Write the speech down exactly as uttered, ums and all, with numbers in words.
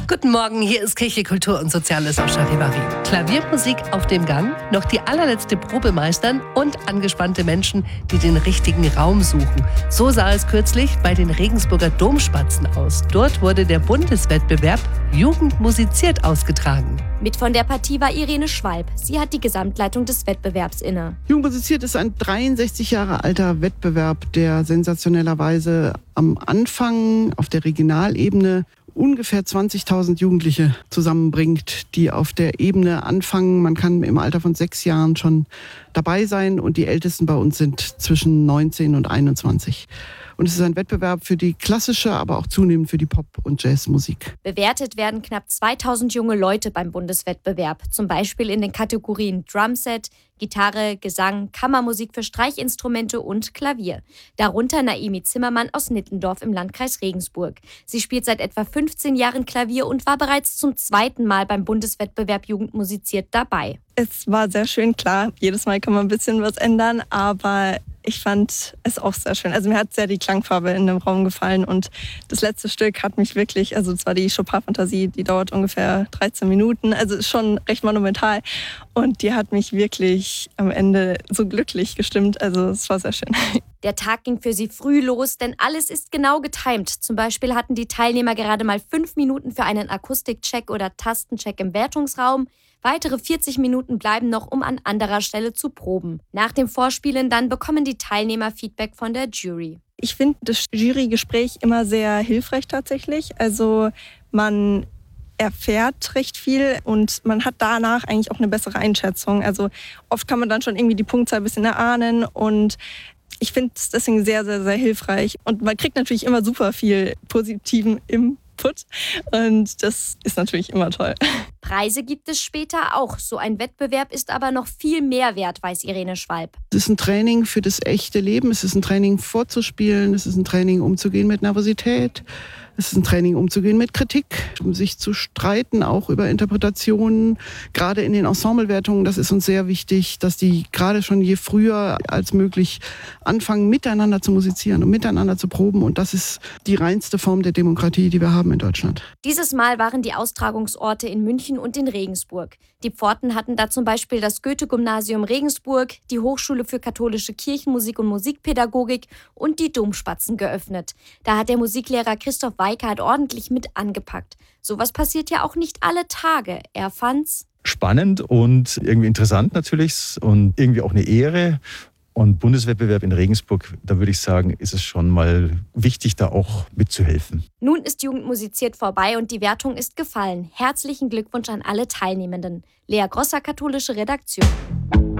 Guten Morgen, hier ist Kirche, Kultur und Soziales auf Charivari. Klaviermusik auf dem Gang, noch die allerletzte Probe meistern und angespannte Menschen, die den richtigen Raum suchen. So sah es kürzlich bei den Regensburger Domspatzen aus. Dort wurde der Bundeswettbewerb Jugend musiziert ausgetragen. Mit von der Partie war Irene Schwalb. Sie hat die Gesamtleitung des Wettbewerbs inne. Jugend musiziert ist ein dreiundsechzig Jahre alter Wettbewerb, der sensationellerweise am Anfang auf der Regionalebene ungefähr zwanzigtausend Jugendliche zusammenbringt, die auf der Ebene anfangen. Man kann im Alter von sechs Jahren schon dabei sein und die Ältesten bei uns sind zwischen neunzehn und einundzwanzig. Und es ist ein Wettbewerb für die klassische, aber auch zunehmend für die Pop- und Jazzmusik. Bewertet werden knapp zweitausend junge Leute beim Bundeswettbewerb. Zum Beispiel in den Kategorien Drumset, Gitarre, Gesang, Kammermusik für Streichinstrumente und Klavier. Darunter Naimi Zimmermann aus Nittendorf im Landkreis Regensburg. Sie spielt seit etwa fünfzehn Jahren Klavier und war bereits zum zweiten Mal beim Bundeswettbewerb Jugend musiziert dabei. Es war sehr schön, klar. Jedes Mal kann man ein bisschen was ändern, aber ich fand es auch sehr schön. Also mir hat sehr die Klangfarbe in dem Raum gefallen und das letzte Stück hat mich wirklich, also es war die Chopin-Fantasie, die dauert ungefähr dreizehn Minuten, also ist schon recht monumental und die hat mich wirklich am Ende so glücklich gestimmt, also es war sehr schön. Der Tag ging für sie früh los, denn alles ist genau getimt. Zum Beispiel hatten die Teilnehmer gerade mal fünf Minuten für einen Akustikcheck oder Tastencheck im Wertungsraum. Weitere vierzig Minuten bleiben noch, um an anderer Stelle zu proben. Nach dem Vorspielen dann bekommen die Teilnehmer Feedback von der Jury. Ich finde das Jurygespräch immer sehr hilfreich tatsächlich. Also man erfährt recht viel und man hat danach eigentlich auch eine bessere Einschätzung. Also oft kann man dann schon irgendwie die Punktzahl ein bisschen erahnen und ich finde es deswegen sehr, sehr, sehr hilfreich. Und man kriegt natürlich immer super viel positiven Input und das ist natürlich immer toll. Preise gibt es später auch. So ein Wettbewerb ist aber noch viel mehr wert, weiß Irene Schwalb. Es ist ein Training für das echte Leben. Es ist ein Training vorzuspielen. Es ist ein Training umzugehen mit Nervosität. Es ist ein Training umzugehen mit Kritik, um sich zu streiten, auch über Interpretationen. Gerade in den Ensemblewertungen, das ist uns sehr wichtig, dass die gerade schon je früher als möglich anfangen, miteinander zu musizieren und miteinander zu proben. Und das ist die reinste Form der Demokratie, die wir haben in Deutschland. Dieses Mal waren die Austragungsorte in München und in Regensburg. Die Pforten hatten da zum Beispiel das Goethe-Gymnasium Regensburg, die Hochschule für katholische Kirchenmusik und Musikpädagogik und die Domspatzen geöffnet. Da hat der Musiklehrer Christoph Weikart ordentlich mit angepackt. Sowas passiert ja auch nicht alle Tage. Er fand's spannend und irgendwie interessant natürlich und irgendwie auch eine Ehre. Und Bundeswettbewerb in Regensburg, da würde ich sagen, ist es schon mal wichtig, da auch mitzuhelfen. Nun ist Jugend musiziert vorbei und die Wertung ist gefallen. Herzlichen Glückwunsch an alle Teilnehmenden. Lea Grosser, katholische Redaktion.